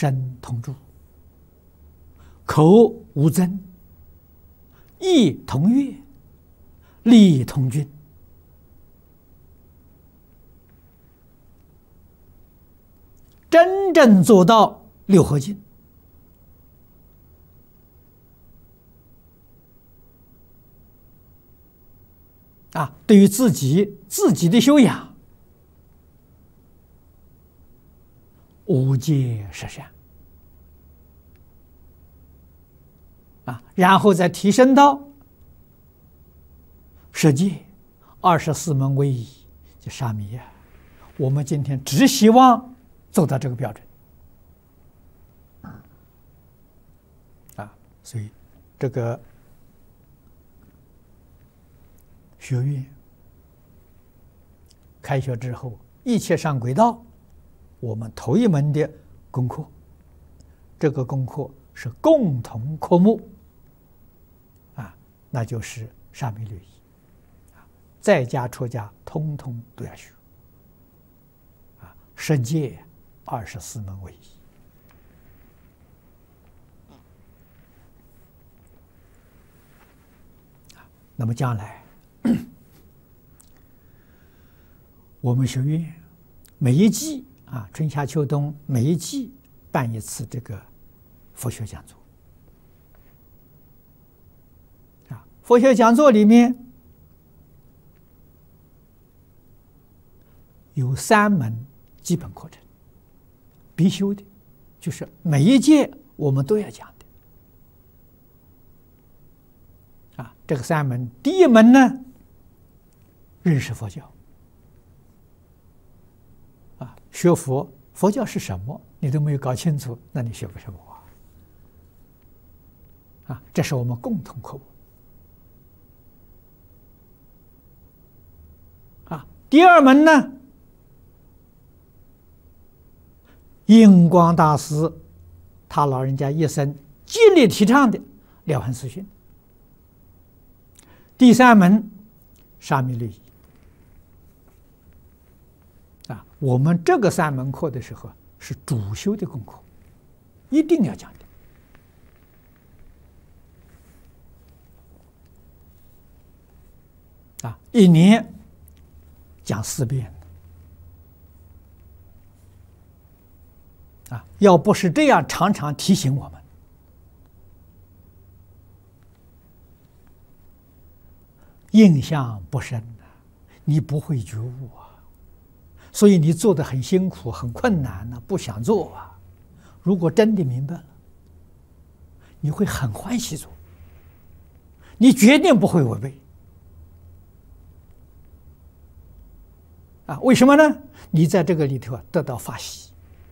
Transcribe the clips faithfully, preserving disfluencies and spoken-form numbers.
身同住，口无争，意同悦，理同均。真正做到六合敬，啊，对于自己自己的修养，无戒十善，啊，然后再提升到十戒、二十四门威仪，就沙弥呀。我们今天只希望做到这个标准，啊，所以这个学院开学之后，一切上轨道。我们头一门的功课，这个功课是共同科目，啊，那就是沙弥律仪，啊，在家出家通通都要学，啊，十戒、二十四门为一。那么将来，我们学院每一季。啊，春夏秋冬每一季办一次这个佛学讲座。啊，佛学讲座里面有三门基本课程，必修的，就是每一届我们都要讲的。啊，这个三门，第一门呢，认识佛教。学佛，佛教是什么？你都没有搞清楚，那你学不学佛啊？啊，这是我们共同科目。啊，第二门呢，印光大师他老人家一生极力提倡的了凡四训。第三门，沙弥律仪。啊，我们这个三门课的时候是主修的功课，一定要讲的。啊，一年讲四遍。啊，要不是这样常常提醒我们，印象不深啊，你不会觉悟啊。所以你做的很辛苦、很困难呢、啊，不想做啊。如果真的明白了，你会很欢喜做，你决定不会违背。啊，为什么呢？你在这个里头啊得到法喜。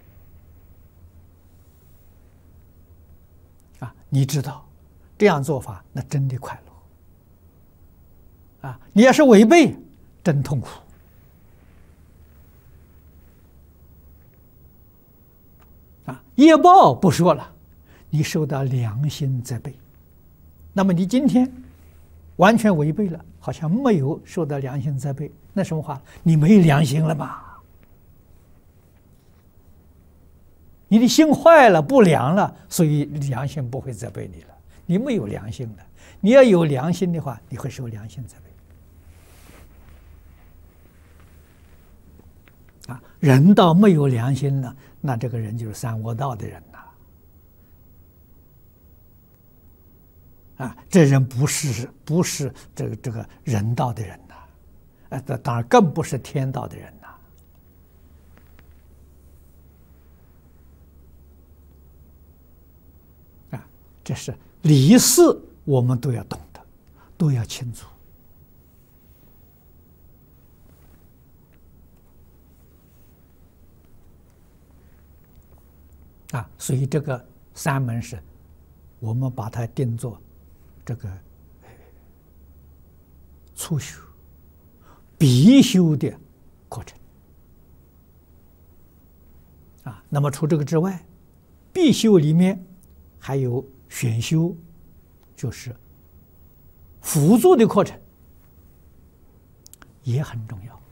啊，你知道这样做法那真的快乐。啊，你要是违背，真痛苦。啊，业报不说了，你受到良心责备，那么你今天完全违背了，好像没有受到良心责备，那什么话？你没良心了吧？你的心坏了，不良了，所以良心不会责备你了。你没有良心了，你要有良心的话，你会受良心责备。啊，人到没有良心了，那这个人就是三恶道的人呐！啊，这人不是不是这个这个人道的人呐，啊，这当然更不是天道的人呐！啊，这是理事，我们都要懂得，都要清楚。啊，所以这个三门是，我们把它定作这个初修、必修的课程。啊，那么除这个之外，必修里面还有选修，就是辅助的课程，也很重要。